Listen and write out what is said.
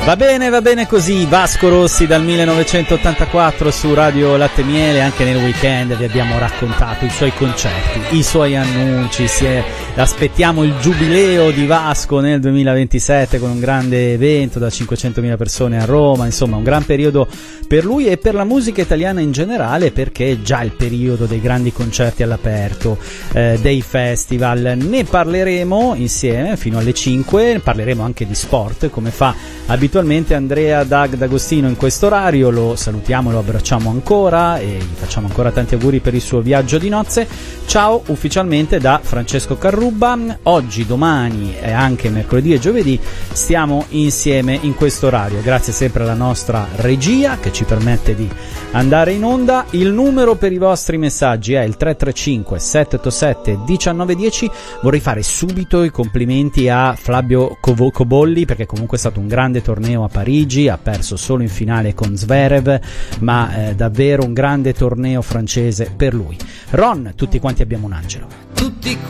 Va bene così, Vasco Rossi dal 1984 su Radio Latte Miele. Anche nel weekend vi abbiamo raccontato i suoi concerti, i suoi annunci, aspettiamo il giubileo di Vasco nel 2027 con un grande evento da 500.000 persone a Roma, insomma un gran periodo per lui e per la musica italiana in generale, perché è già il periodo dei grandi concerti all'aperto, dei festival. Ne parleremo insieme fino alle 5, parleremo anche di sport come fa abitualmente Andrea D'Agostino in questo orario. Lo salutiamo, lo abbracciamo ancora e gli facciamo ancora tanti auguri per il suo viaggio di nozze. Ciao ufficialmente da Francesco Carrubba. Oggi, domani e anche mercoledì e giovedì stiamo insieme in questo orario, grazie sempre alla nostra regia che ci permette di andare in onda. Il numero per i vostri messaggi è il 335 787 1910. Vorrei fare subito i complimenti a Flavio Cobolli, perché comunque è stato un grande torneo a Parigi, ha perso solo in finale con Zverev, ma davvero un grande torneo francese per lui. Ron, tutti quanti abbiamo un angelo.